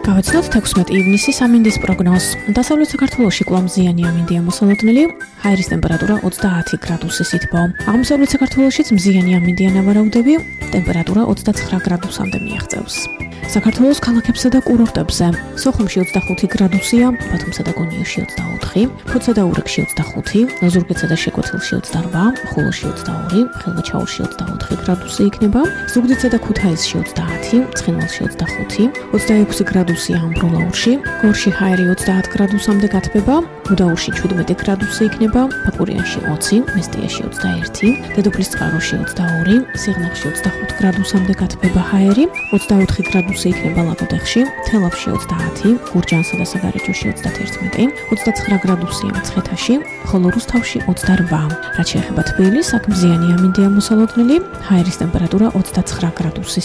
გავეცნოთ 16 ივნისის ამინდის პროგნოზს. დასავლეთ საქართველოში კვლავ მზიანი ამინდია მოსალოდნელი, ჰაერის ტემპერატურა 30 გრადუსი სითბო. აღმოსავლეთ საქართველოშიც მზიანი ამინდია ნავარაუდები, ტემპერატურა 29 გრადუსამდე მიაღწევს. საქართველოს ქალაქებსა და კურორტებზე სოხუმში 25 გრადუსია, ბათუმსა და გონიოში 24, ფოთსა და ურეკში 25, ზუგდიდსა და შეკვეთილში 28, ხულოში 22, ხელვაჩაურში 24 გრადუსი იქნება, ზუგდიდსა და ქუთაისში 30, ცხინვალში 25, 26 გრადუსია ამბროლაურში, გორში ჰაერი 30 გრადუსამდე გათბება, გუდაურში 17 გრადუსი იქნება, ფაკურიანში 20, მესტიაში 21, დედოფლისწყაროში 22, სიღნაღში 25 გრადუსამდე გათბება ჰაერი, 24 გრადუსი იქნება ლაგოდეხში, თელავში 30, გურჯაანსა და საგარეჯოში 31, 29 გრადუსია მცხეთაში, ხოლო რუსთავში 28. რაც შეეხება თბილისს, აქ მზიანი ამინდია მოსალოდნელი, ჰაერის ტემპერატურა 29 გრადუსი